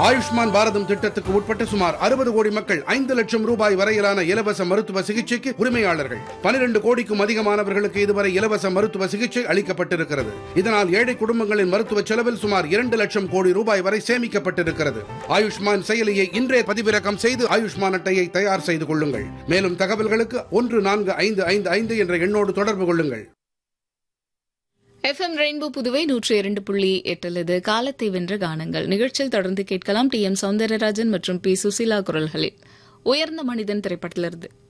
ஆயுஷ்மான் பாரதம் திட்டத்துக்கு உட்பட்ட சுமார் 60 கோடி மக்கள் 5 லட்சம் ரூபாய் வரையிலான இலவச மருத்துவ சிகிச்சைக்கு உரிமையாளர்கள். 12 கோடிக்கும் அதிகமானவர்களுக்கு இதுவரை இலவச மருத்துவ சிகிச்சை அளிக்கப்பட்டிருக்கிறது. இதனால் ஏழை குடும்பங்களின் மருத்துவ செலவில் சுமார் 2 லட்சம் கோடி ரூபாய் வரை சேமிக்கப்பட்டிருக்கிறது. ஆயுஷ்மான் செயலியை இன்றே பதிவிறக்கம் செய்து ஆயுஷ்மான் அட்டையை தயார் செய்து கொள்ளுங்கள். மேலும் தகவல்களுக்கு 14555 என்ற எண்ணோடு தொடர்பு கொள்ளுங்கள். FM ரெயின்போ புதுவை 102.8 காலத்தை வென்ற கானங்கள் நிகழ்ச்சியில் தொடர்ந்து கேட்கலாம். TM சௌந்தரராஜன் மற்றும் P. சுசீலா குரல்களில் உயர்ந்த மனிதன் திரைப்படத்திலிருந்து.